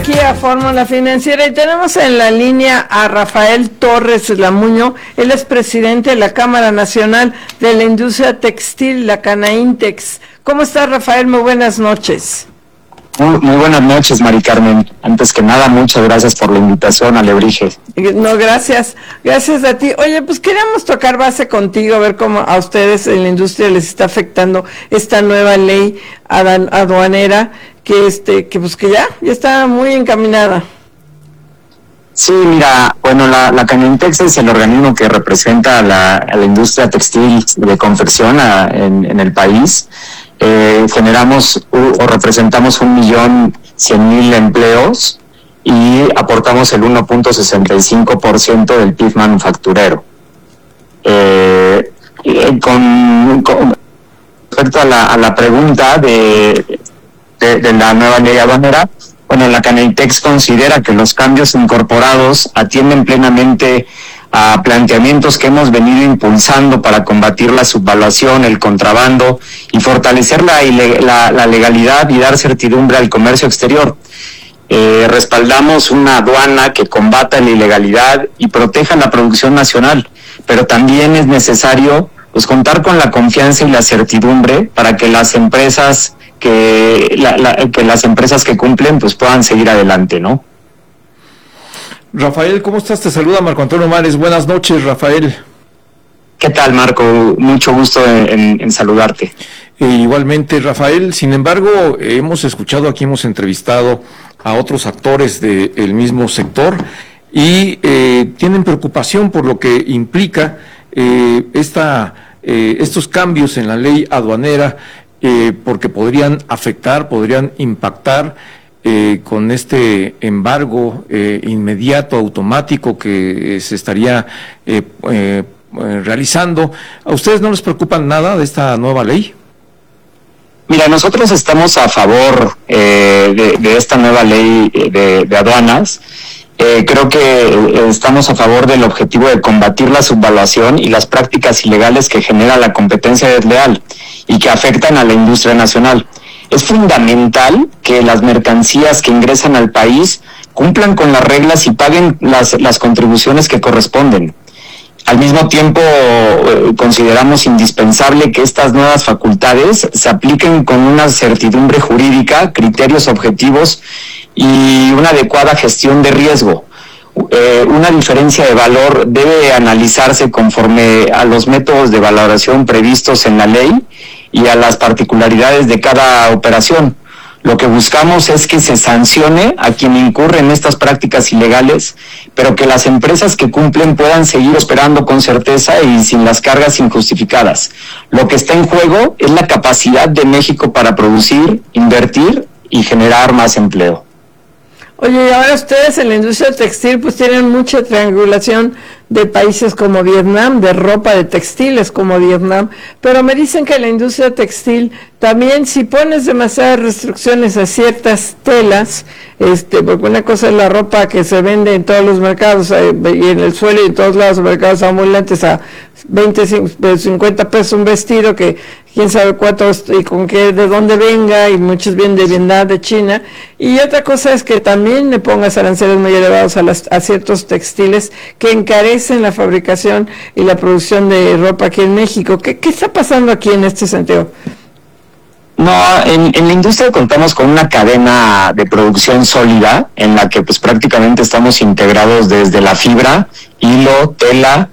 aquí a Fórmula Financiera y tenemos en la línea a Rafael Torres Lamuño. Él es presidente de la Cámara Nacional de la Industria Textil, la Canaintex. ¿Cómo estás, Rafael? Muy buenas noches. Muy buenas noches, Mari Carmen. Antes que nada, muchas gracias por la invitación, Alebrije. No, gracias. Gracias a ti. Oye, pues queríamos tocar base contigo, a ver cómo a ustedes en la industria les está afectando esta nueva ley aduanera que ya está muy encaminada. Sí, mira, bueno, la Canaintex es el organismo que representa a la industria textil de confección en el país. Generamos o representamos 1.100.000 empleos y aportamos el 1.65% del PIB manufacturero. Con respecto a la pregunta de la nueva ley aduanera, bueno, la Canaintex considera que los cambios incorporados atienden plenamente a planteamientos que hemos venido impulsando para combatir la subvaluación, el contrabando y fortalecer la legalidad y dar certidumbre al comercio exterior. Respaldamos una aduana que combata la ilegalidad y proteja la producción nacional, pero también es necesario contar con la confianza y la certidumbre para que las empresas que cumplen puedan seguir adelante, ¿no? Rafael, ¿cómo estás? Te saluda Marco Antonio Mares. Buenas noches, Rafael. ¿Qué tal, Marco? Mucho gusto en saludarte. Igualmente, Rafael. Sin embargo, hemos entrevistado a otros actores del mismo sector y tienen preocupación por lo que implica estos cambios en la ley aduanera, porque podrían impactar con este embargo inmediato, automático que se estaría realizando. ¿A ustedes no les preocupa nada de esta nueva ley? Mira, nosotros estamos a favor de esta nueva ley de aduanas. Creo que estamos a favor del objetivo de combatir la subvaluación y las prácticas ilegales que genera la competencia desleal y que afectan a la industria nacional. Es fundamental que las mercancías que ingresan al país cumplan con las reglas y paguen las contribuciones que corresponden. Al mismo tiempo, consideramos indispensable que estas nuevas facultades se apliquen con una certidumbre jurídica, criterios objetivos y una adecuada gestión de riesgo. Una diferencia de valor debe analizarse conforme a los métodos de valoración previstos en la ley y a las particularidades de cada operación. Lo que buscamos es que se sancione a quien incurre en estas prácticas ilegales, pero que las empresas que cumplen puedan seguir operando con certeza y sin las cargas injustificadas. Lo que está en juego es la capacidad de México para producir, invertir y generar más empleo. Oye, y ahora ustedes en la industria textil pues tienen mucha triangulación de países como Vietnam, de ropa, de textiles como Vietnam, pero me dicen que la industria textil también, si pones demasiadas restricciones a ciertas telas, porque una cosa es la ropa que se vende en todos los mercados y en el suelo y en todos lados, mercados ambulantes a 20, 50 pesos un vestido que quién sabe cuánto y con qué, de dónde venga, y muchos vienen de Vietnam, de China, y otra cosa es que también le pongas aranceles muy elevados a ciertos textiles que encarecen la fabricación y la producción de ropa aquí en México. ¿Qué está pasando aquí en este sentido? No, en la industria contamos con una cadena de producción sólida en la que prácticamente estamos integrados desde la fibra, hilo, tela,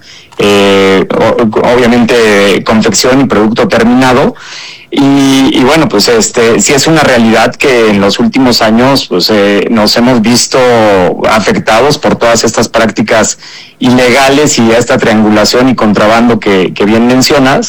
obviamente confección y producto terminado. Y bueno, sí es una realidad que en los últimos años nos hemos visto afectados por todas estas prácticas ilegales y esta triangulación y contrabando que bien mencionas.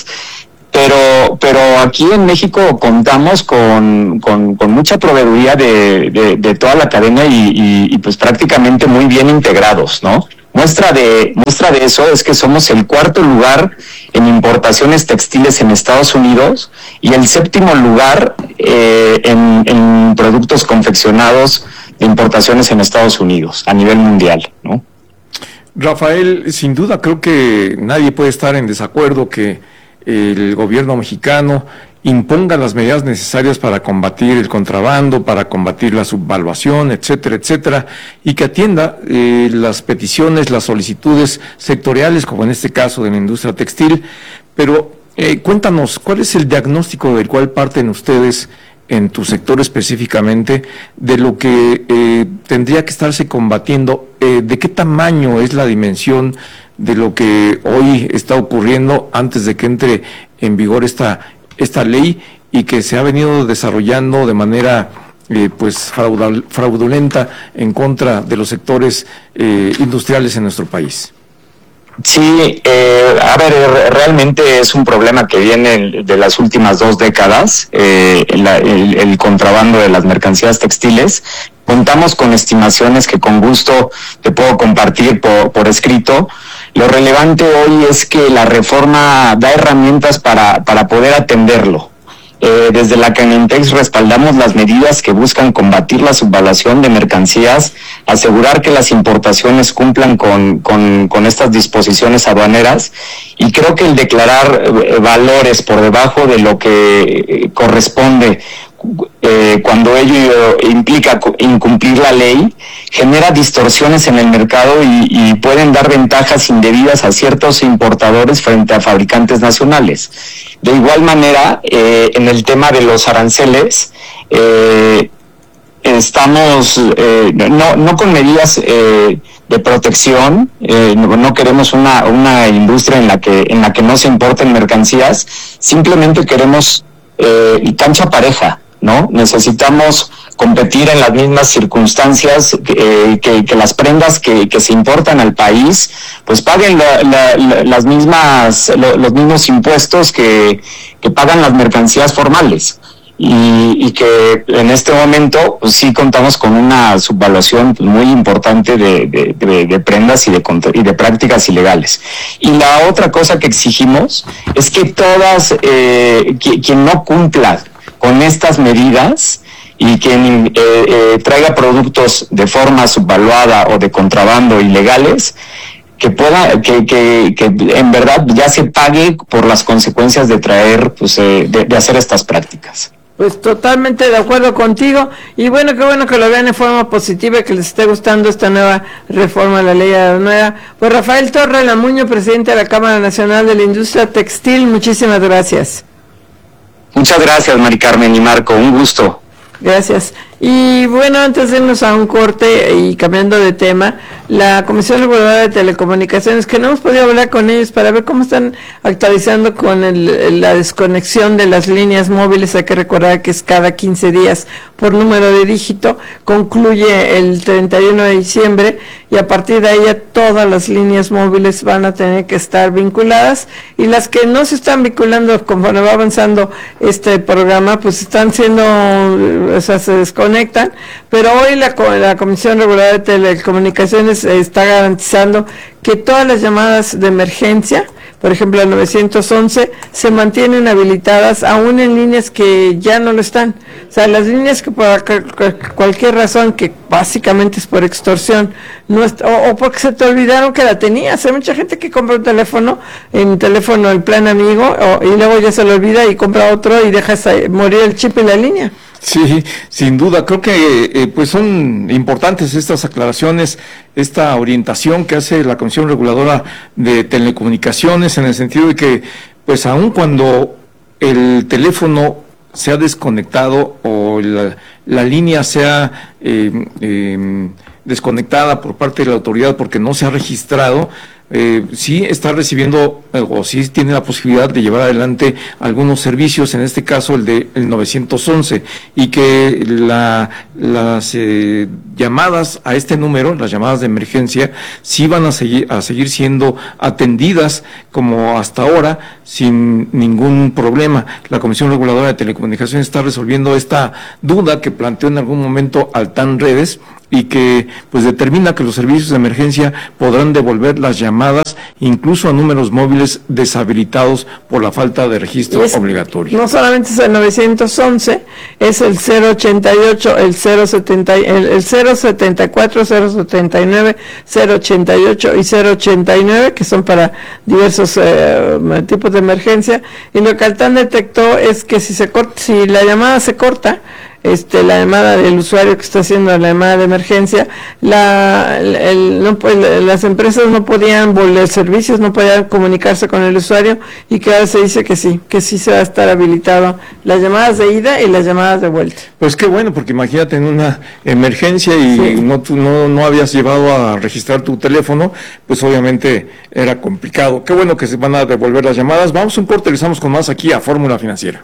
Pero aquí en México contamos con mucha proveeduría de toda la cadena y prácticamente muy bien integrados, ¿no? Muestra de eso es que somos el cuarto lugar en importaciones textiles en Estados Unidos y el séptimo lugar en productos confeccionados de importaciones en Estados Unidos a nivel mundial, ¿no? Rafael, sin duda creo que nadie puede estar en desacuerdo que el gobierno mexicano imponga las medidas necesarias para combatir el contrabando, para combatir la subvaluación, etcétera, etcétera, y que atienda las peticiones, las solicitudes sectoriales, como en este caso de la industria textil. Pero cuéntanos, ¿cuál es el diagnóstico del cual parten ustedes en tu sector específicamente, de lo que tendría que estarse combatiendo? ¿De qué tamaño es la dimensión de lo que hoy está ocurriendo antes de que entre en vigor esta ley y que se ha venido desarrollando de manera pues fraudulenta en contra de los sectores industriales en nuestro país? Sí, a ver, realmente es un problema que viene de las últimas 2 décadas, el contrabando de las mercancías textiles. Contamos con estimaciones que con gusto te puedo compartir por escrito. Lo relevante hoy es que la reforma da herramientas para poder atenderlo. Desde la Canantex respaldamos las medidas que buscan combatir la subvaluación de mercancías, asegurar que las importaciones cumplan con estas disposiciones aduaneras, y creo que el declarar valores por debajo de lo que corresponde cuando ello implica incumplir la ley, genera distorsiones en el mercado y pueden dar ventajas indebidas a ciertos importadores frente a fabricantes nacionales. De igual manera, en el tema de los aranceles, estamos no con medidas de protección, no queremos una industria en la que no se importen mercancías, simplemente queremos cancha pareja, ¿no? Necesitamos competir en las mismas circunstancias, que las prendas que se importan al país pues paguen los mismos impuestos que pagan las mercancías formales, y que en este momento pues, sí contamos con una subvaluación muy importante de prendas y de prácticas ilegales. Y la otra cosa que exigimos es que quien no cumpla con estas medidas y quien traiga productos de forma subvaluada o de contrabando ilegales, que en verdad ya se pague por las consecuencias de traer, pues, de hacer estas prácticas. Pues totalmente de acuerdo contigo, y bueno que lo vean en forma positiva, que les esté gustando esta nueva reforma de la ley aduanera. Pues Rafael Torre Lamuño, presidente de la Cámara Nacional de la Industria Textil, muchísimas gracias. Muchas gracias, Mari Carmen y Marco, un gusto. Gracias. Y bueno, antes de irnos a un corte y cambiando de tema, la Comisión Reguladora de Telecomunicaciones, que no hemos podido hablar con ellos para ver cómo están actualizando con la desconexión de las líneas móviles. Hay que recordar que es cada 15 días por número de dígito, concluye el 31 de diciembre y a partir de ahí ya todas las líneas móviles van a tener que estar vinculadas, y las que no se están vinculando conforme va avanzando este programa pues están siendo, o sea, se desconectan, pero hoy la Comisión Reguladora de Telecomunicaciones está garantizando que todas las llamadas de emergencia, por ejemplo el 911, se mantienen habilitadas aún en líneas que ya no lo están. O sea, las líneas que por cualquier razón, que básicamente es por extorsión, o porque se te olvidaron que la tenías. Hay mucha gente que compra un teléfono en plan amigo, y luego ya se lo olvida y compra otro y deja morir el chip y la línea. Sí, sin duda, creo que pues son importantes estas aclaraciones, esta orientación que hace la Comisión Reguladora de Telecomunicaciones, en el sentido de que, pues aun cuando el teléfono se ha desconectado o la línea sea desconectada por parte de la autoridad porque no se ha registrado, sí está recibiendo o sí tiene la posibilidad de llevar adelante algunos servicios, en este caso el 911, y que las llamadas a este número, las llamadas de emergencia, sí van a seguir siendo atendidas como hasta ahora sin ningún problema. La Comisión Reguladora de Telecomunicaciones está resolviendo esta duda que planteó en algún momento Altán Redes, y que pues determina que los servicios de emergencia podrán devolver las llamadas incluso a números móviles deshabilitados por la falta de registro obligatorio. No solamente es el 911, es el 088, el 074, 079, 088 y 089, que son para diversos tipos de emergencia. Y lo que Altán detectó es que si la llamada se corta, la llamada del usuario que está haciendo la llamada de emergencia, las empresas no podían volver servicios, no podían comunicarse con el usuario, y que ahora se dice que sí se va a estar habilitado las llamadas de ida y las llamadas de vuelta. Pues qué bueno, porque imagínate en una emergencia y no habías llevado a registrar tu teléfono, pues obviamente era complicado. Qué bueno que se van a devolver las llamadas. Vamos a un corte, regresamos con más aquí a Fórmula Financiera.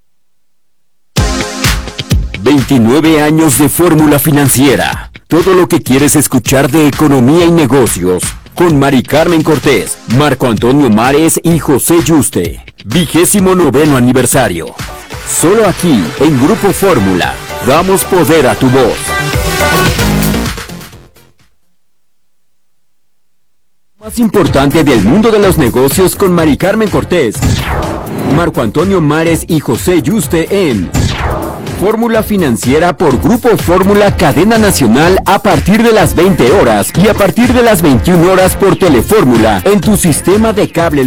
29 años de Fórmula Financiera. Todo lo que quieres escuchar de economía y negocios. Con Mari Carmen Cortés, Marco Antonio Mares y José Yuste. 29º aniversario. Solo aquí, en Grupo Fórmula. Damos poder a tu voz. Más importante del mundo de los negocios con Mari Carmen Cortés, Marco Antonio Mares y José Yuste en Fórmula Financiera por Grupo Fórmula, cadena nacional, a partir de las 20 horas y a partir de las 21 horas por Telefórmula en tu sistema de cable local.